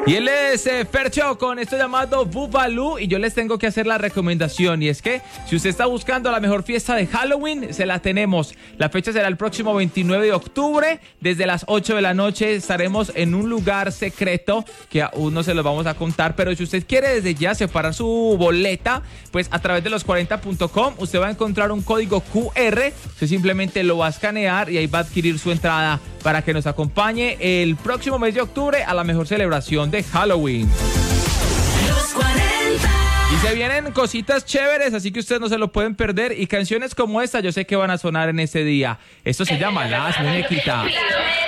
Y él es Fercho con esto llamado Boobaloo, y yo les tengo que hacer la recomendación, y es que si usted está buscando la mejor fiesta de Halloween, se la tenemos. La fecha será el próximo 29 de octubre, desde las 8 de la noche estaremos en un lugar secreto que aún no se los vamos a contar, pero si usted quiere desde ya separar su boleta, pues a través de los40.com usted va a encontrar un código QR, usted simplemente lo va a escanear y ahí va a adquirir su entrada para que nos acompañe el próximo mes de octubre a la mejor celebración de Halloween. Los 40. Y se vienen cositas chéveres, así que ustedes no se lo pueden perder. Y canciones como esta yo sé que van a sonar en ese día. Esto se llama Las Muñequitas.